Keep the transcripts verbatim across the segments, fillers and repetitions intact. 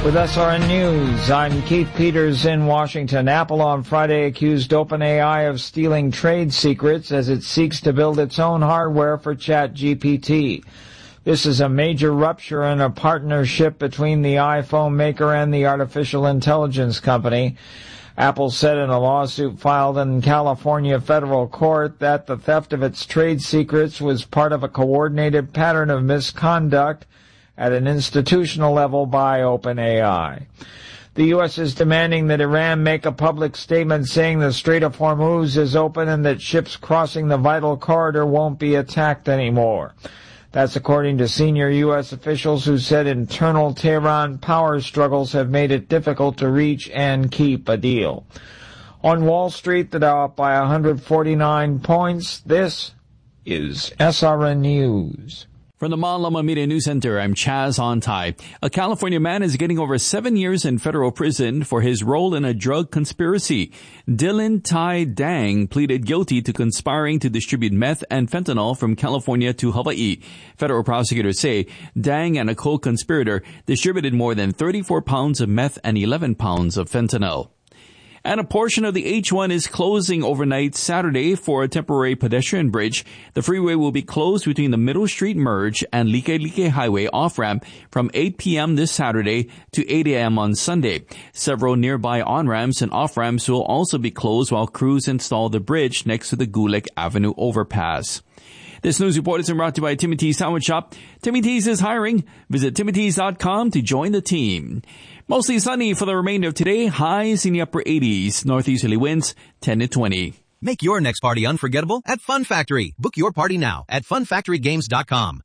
With S R N News, I'm Keith Peters in Washington. Apple on Friday accused OpenAI of stealing trade secrets as it seeks to build its own hardware for ChatGPT. This is a major rupture in a partnership between the iPhone maker and the artificial intelligence company. Apple said in a lawsuit filed in California federal court that the theft of its trade secrets was part of a coordinated pattern of misconduct at an institutional level by OpenAI. The U S is demanding that Iran make a public statement saying the Strait of Hormuz is open and that ships crossing the vital corridor won't be attacked anymore. That's according to senior U S officials who said internal Tehran power struggles have made it difficult to reach and keep a deal. On Wall Street, the Dow up by one hundred forty-nine points. This is S R N News. From the Malama Media News Center, I'm Chaz Ontai. A California man is getting over seven years in federal prison for his role in a drug conspiracy. Dylan Tai Dang pleaded guilty to conspiring to distribute meth and fentanyl from California to Hawaii. Federal prosecutors say Dang and a co-conspirator distributed more than thirty-four pounds of meth and eleven pounds of fentanyl. And a portion of the H one is closing overnight Saturday for a temporary pedestrian bridge. The freeway will be closed between the Middle Street Merge and Likelike Highway off-ramp from eight p.m. this Saturday to eight a.m. on Sunday. Several nearby on-ramps and off-ramps will also be closed while crews install the bridge next to the Gulick Avenue overpass. This news report is brought to you by Timmy T's Sandwich Shop. Timmy T's is hiring. Visit timmy t's dot com to join the team. Mostly sunny for the remainder of today. Highs in the upper eighties. Northeasterly winds ten to twenty. Make your next party unforgettable at Fun Factory. Book your party now at fun factory games dot com.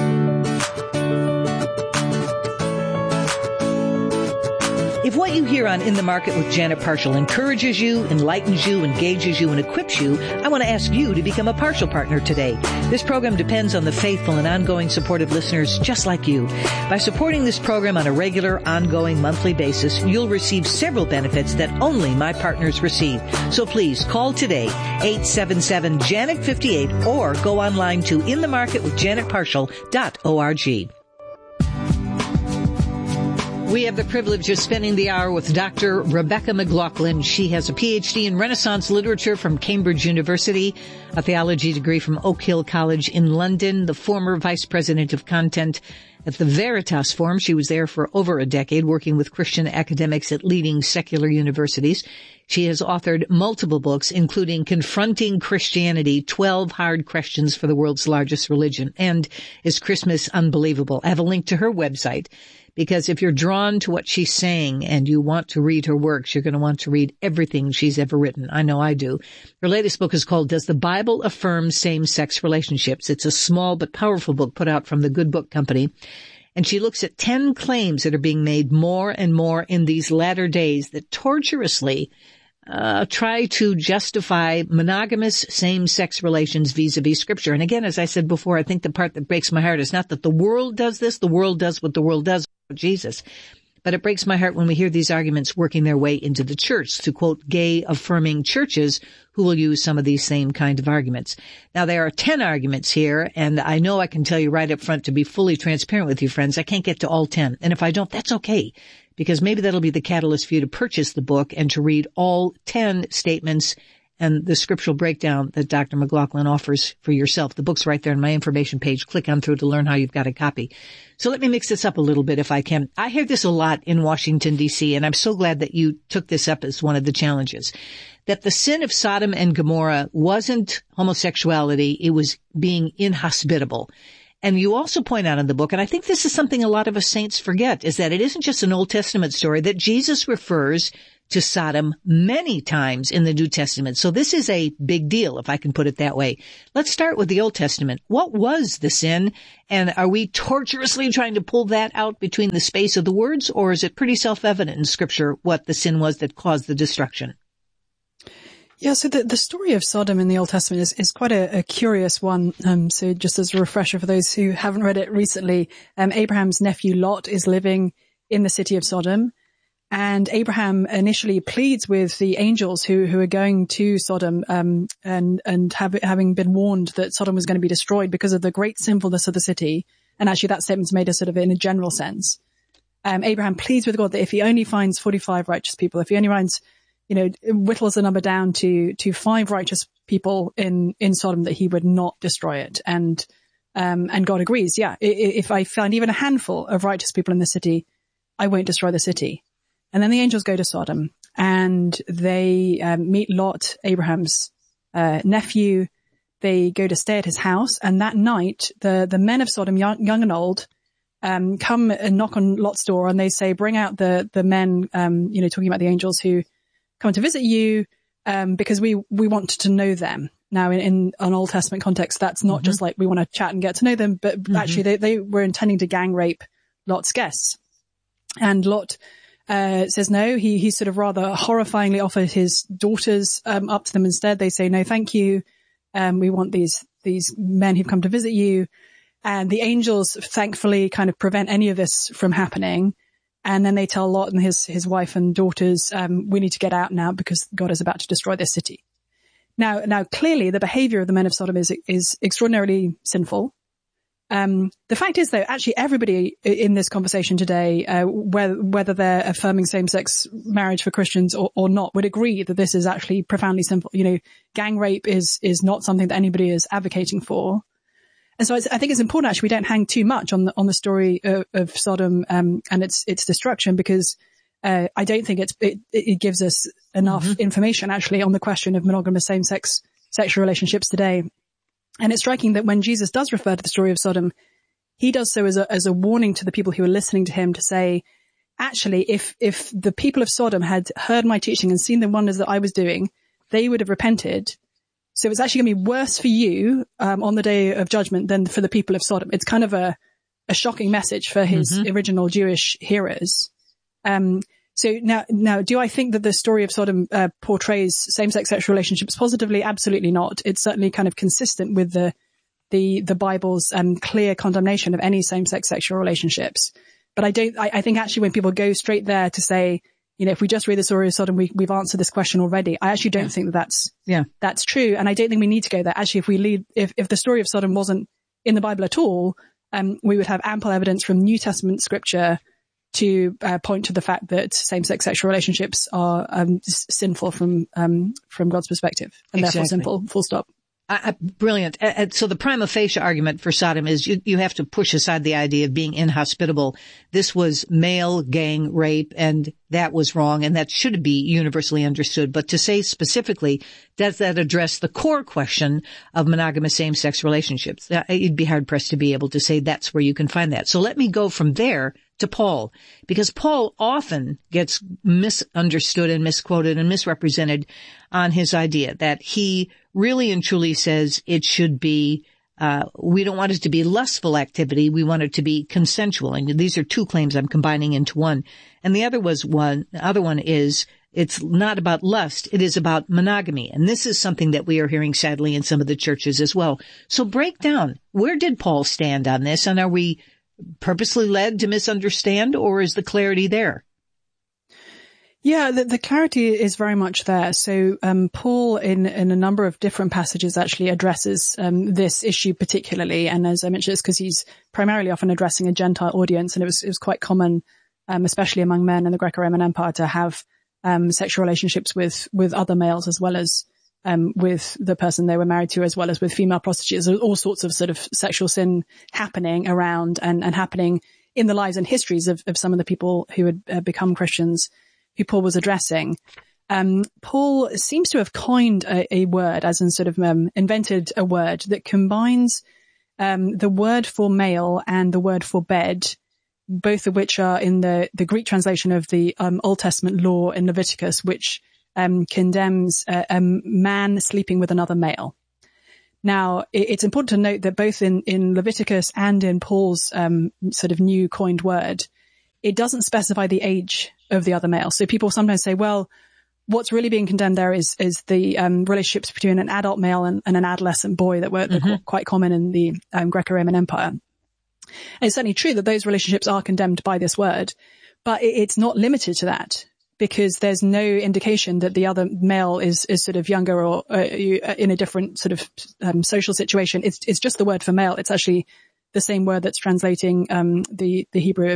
If what you hear on In the Market with Janet Parshall encourages you, enlightens you, engages you, and equips you, I want to ask you to become a Parshall partner today. This program depends on the faithful and ongoing support of listeners just like you. By supporting this program on a regular, ongoing, monthly basis, you'll receive several benefits that only my partners receive. So please call today, eight seven seven, Janet fifty-eight, or go online to in the market with janet parshall dot org. We have the privilege of spending the hour with Doctor Rebecca McLaughlin. She has a P H D in Renaissance Literature from Cambridge University, a theology degree from Oak Hill College in London, the former vice president of content at the Veritas Forum. She was there for over a decade, working with Christian academics at leading secular universities. She has authored multiple books, including Confronting Christianity, twelve Hard Questions for the World's Largest Religion, and Is Christmas Unbelievable? I have a link to her website, because if you're drawn to what she's saying and you want to read her works, you're going to want to read everything she's ever written. I know I do. Her latest book is called Does the Bible Affirm Same-Sex Relationships? It's a small but powerful book put out from the Good Book Company. And she looks at ten claims that are being made more and more in these latter days that tortuously uh try to justify monogamous same-sex relations vis-a-vis Scripture. And again, as I said before, I think the part that breaks my heart is not that the world does this. The world does what the world does with Jesus. But it breaks my heart when we hear these arguments working their way into the church, to quote gay-affirming churches who will use some of these same kind of arguments. Now, there are ten arguments here, and I know I can tell you right up front, to be fully transparent with you, friends, I can't get to all ten. And if I don't, that's okay, because maybe that'll be the catalyst for you to purchase the book and to read all ten statements and the scriptural breakdown that Doctor McLaughlin offers for yourself. The book's right there on my information page. Click on through to learn how you've got a copy. So let me mix this up a little bit if I can. I hear this a lot in Washington, D C, and I'm so glad that you took this up as one of the challenges. That the sin of Sodom and Gomorrah wasn't homosexuality, it was being inhospitable. And you also point out in the book, and I think this is something a lot of us saints forget, is that it isn't just an Old Testament story, that Jesus refers to Sodom many times in the New Testament. So this is a big deal, if I can put it that way. Let's start with the Old Testament. What was the sin? And are we tortuously trying to pull that out between the space of the words, or is it pretty self-evident in Scripture what the sin was that caused the destruction? Yeah, so the, the story of Sodom in the Old Testament is, is quite a, a curious one. Um, so just as a refresher for those who haven't read it recently, um, Abraham's nephew Lot is living in the city of Sodom. And Abraham initially pleads with the angels who, who are going to Sodom, um, and, and have, having been warned that Sodom was going to be destroyed because of the great sinfulness of the city. And actually that statement's made a sort of in a general sense. Um, Abraham pleads with God that if he only finds forty-five righteous people, if he only finds, you know, whittles the number down to, to five righteous people in, in Sodom, that he would not destroy it. And, um, and God agrees. Yeah. If I find even a handful of righteous people in the city, I won't destroy the city. And then the angels go to Sodom and they, um, meet Lot, Abraham's, uh, nephew. They go to stay at his house. And that night, the, the men of Sodom, young, young and old, um, come and knock on Lot's door, and they say, bring out the, the men, um, you know, talking about the angels who come to visit you, um, because we, we want to know them. Now, in, in an Old Testament context, that's not mm-hmm. just like we want to chat and get to know them, but mm-hmm. actually they, they were intending to gang rape Lot's guests. And Lot, uh, says no. He, he sort of rather horrifyingly offered his daughters, um, up to them instead. They say, no, thank you. Um, we want these, these men who've come to visit you. And the angels thankfully kind of prevent any of this from happening. And then they tell Lot and his, his wife and daughters, um, we need to get out now because God is about to destroy this city. Now, now clearly the behavior of the men of Sodom is, is extraordinarily sinful. Um, the fact is though, actually everybody in this conversation today, uh, whether, whether they're affirming same-sex marriage for Christians or, or not, would agree that this is actually profoundly sinful. You know, gang rape is, is not something that anybody is advocating for. And so it's, I think it's important actually we don't hang too much on the, on the story of, of Sodom, um, and its, its destruction, because, uh, I don't think it's, it, it gives us enough mm-hmm. information actually on the question of monogamous same-sex sexual relationships today. And it's striking that when Jesus does refer to the story of Sodom, he does so as a, as a warning to the people who are listening to him to say, actually, if, if the people of Sodom had heard my teaching and seen the wonders that I was doing, they would have repented. So it's actually going to be worse for you, um, on the day of judgment than for the people of Sodom. It's kind of a, a shocking message for his mm-hmm. original Jewish hearers. Um, so now, now, do I think that the story of Sodom, uh, portrays same-sex sexual relationships positively? Absolutely not. It's certainly kind of consistent with the, the, the Bible's, um, clear condemnation of any same-sex sexual relationships. But I don't, I, I think actually when people go straight there to say, you know, if we just read the story of Sodom, we, we've answered this question already. I actually don't yeah. think that that's, yeah. that's true. And I don't think we need to go there. Actually, if we lead, if, if the story of Sodom wasn't in the Bible at all, um, we would have ample evidence from New Testament scripture to uh, point to the fact that same-sex sexual relationships are um, sinful from um, from God's perspective, and exactly. therefore sinful, full stop. Uh, brilliant. Uh, so the prima facie argument for Sodom is you, you have to push aside the idea of being inhospitable. This was male gang rape, and that was wrong, and that should be universally understood. But to say specifically, does that address the core question of monogamous same-sex relationships? Uh, you'd be hard-pressed to be able to say that's where you can find that. So let me go from there to Paul, because Paul often gets misunderstood and misquoted and misrepresented on his idea that he really and truly says it should be, uh, we don't want it to be lustful activity. We want it to be consensual. And these are two claims I'm combining into one. And the other was one, the other one is it's not about lust. It is about monogamy. And this is something that we are hearing sadly in some of the churches as well. So break down, where did Paul stand on this? And are we purposely led to misunderstand, or is the clarity there? Yeah, the, the clarity is very much there. So, um, Paul in, in a number of different passages actually addresses, um, this issue particularly. And as I mentioned, it's because he's primarily often addressing a Gentile audience. And it was, it was quite common, um, especially among men in the Greco-Roman Empire to have, um, sexual relationships with, with other males as well as, um, with the person they were married to, as well as with female prostitutes. There's all sorts of sort of sexual sin happening around and, and happening in the lives and histories of, of some of the people who had uh, become Christians who Paul was addressing. Um, Paul seems to have coined a, a word, as in sort of, um, invented a word that combines, um, the word for male and the word for bed, both of which are in the, the Greek translation of the, um, Old Testament law in Leviticus, which, um, condemns a, a man sleeping with another male. Now, it, it's important to note that both in, in Leviticus and in Paul's, um, sort of new coined word, it doesn't specify the age of the other male. So people sometimes say, well, what's really being condemned there is, is the, um, relationships between an adult male and, and an adolescent boy that were mm-hmm. quite common in the, um, Greco-Roman Empire. And it's certainly true that those relationships are condemned by this word, but it, it's not limited to that, because there's no indication that the other male is, is sort of younger or uh, in a different sort of, um, social situation. It's, it's just the word for male. It's actually the same word that's translating, um, the, the Hebrew of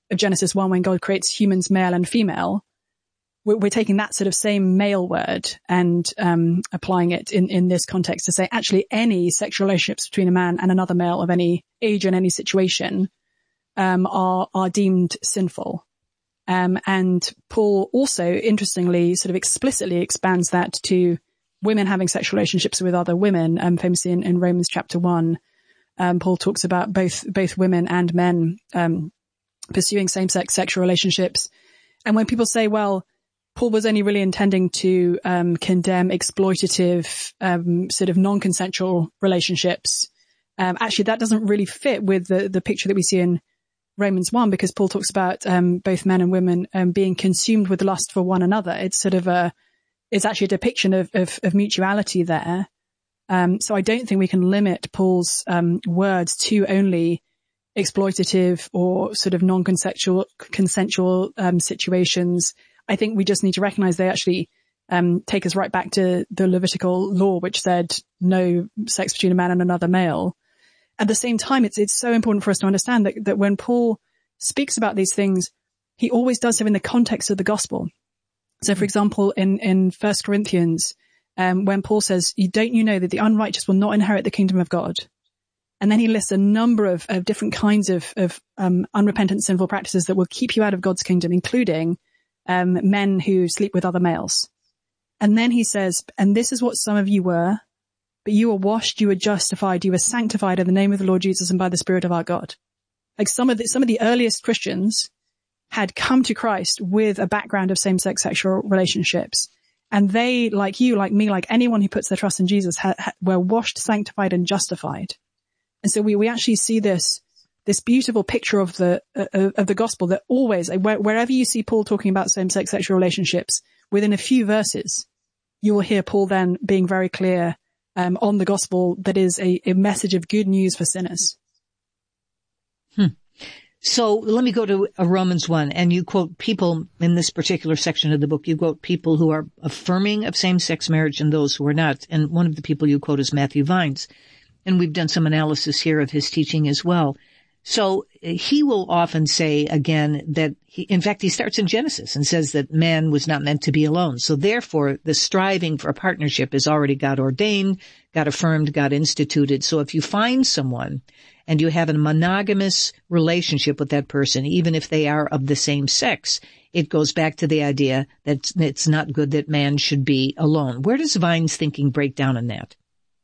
of Genesis one, when God creates humans, male and female, we're, we're taking that sort of same male word and um, applying it in, in this context to say actually any sexual relationships between a man and another male of any age and any situation um, are are deemed sinful. Um, and Paul also, interestingly, sort of explicitly expands that to women having sexual relationships with other women. Um, famously in, in Romans chapter one, um, Paul talks about both both women and men um, pursuing same-sex sexual relationships. And when people say, well, Paul was only really intending to um, condemn exploitative, um, sort of non-consensual relationships, um, actually that doesn't really fit with the, the picture that we see in Romans one, because Paul talks about um, both men and women um, being consumed with lust for one another. It's sort of a, it's actually a depiction of, of, of mutuality there. Um, so I don't think we can limit Paul's um, words to only exploitative or sort of non-consensual consensual um, situations. I think we just need to recognize they actually um, take us right back to the Levitical law, which said no sex between a man and another male. At the same time, it's it's so important for us to understand that, that when Paul speaks about these things, he always does so in the context of the gospel. So, for example, in, in First Corinthians, um, when Paul says, "You don't you know that the unrighteous will not inherit the kingdom of God?" And then he lists a number of, of different kinds of, of um, unrepentant sinful practices that will keep you out of God's kingdom, including um, men who sleep with other males. And then he says, "And this is what some of you were. But you were washed, you were justified, you were sanctified in the name of the Lord Jesus and by the Spirit of our God." Like some of the, some of the earliest Christians had come to Christ with a background of same-sex sexual relationships. And they, like you, like me, like anyone who puts their trust in Jesus, ha, ha, were washed, sanctified and justified. And so we, we actually see this, this beautiful picture of the, uh, of the gospel that always, where, wherever you see Paul talking about same-sex sexual relationships, within a few verses, you will hear Paul then being very clear Um, on the gospel that is a, a message of good news for sinners. Hmm. So let me go to uh, Romans one, and you quote people in this particular section of the book. You quote people who are affirming of same-sex marriage and those who are not. And one of the people you quote is Matthew Vines. And we've done some analysis here of his teaching as well. So he will often say again that he, in fact, he starts in Genesis and says that man was not meant to be alone. So therefore, the striving for a partnership is already God ordained, God affirmed, God instituted. So if you find someone and you have a monogamous relationship with that person, even if they are of the same sex, it goes back to the idea that it's not good that man should be alone. Where does Vine's thinking break down in that?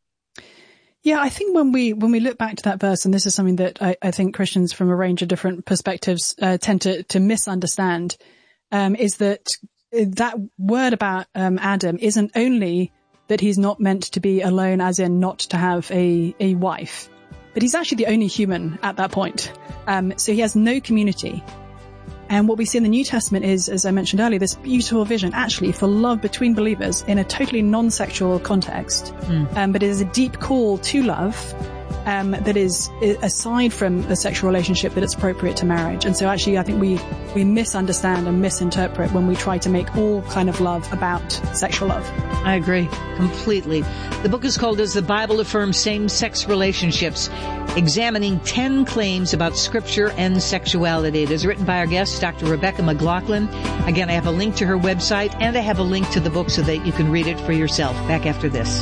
Yeah, I think when we when we look back to that verse, and this is something that I, I think Christians from a range of different perspectives uh, tend to to misunderstand, um, is that that word about um, Adam isn't only that he's not meant to be alone, as in not to have a a wife, but he's actually the only human at that point. Um, so he has no community. And what we see in the New Testament is, as I mentioned earlier, this beautiful vision actually for love between believers in a totally non-sexual context. Mm. Um, but it is a deep call to love, um, that is aside from the sexual relationship that it's appropriate to marriage. And so actually I think we, we misunderstand and misinterpret when we try to make all kind of love about sexual love. I agree completely. The book is called As the Bible Affirms Same-Sex Relationships, examining ten claims about scripture and sexuality. It is written by our guest, Doctor Rebecca McLaughlin. Again, I have a link to her website and I have a link to the book so that you can read it for yourself. Back after this.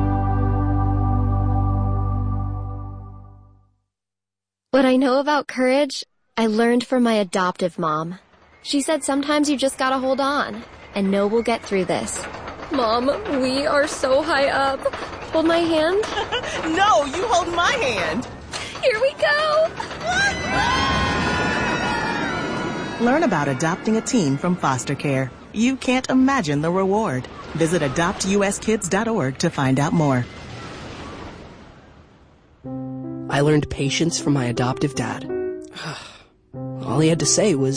What I know about courage, I learned from my adoptive mom. She said sometimes you just gotta hold on and know we'll get through this. Mom, we are so high up. Hold my hand. No, you hold my hand. Here we go. Learn about adopting a teen from foster care. You can't imagine the reward. Visit adopt u s kids dot org to find out more. I learned patience from my adoptive dad. All he had to say was,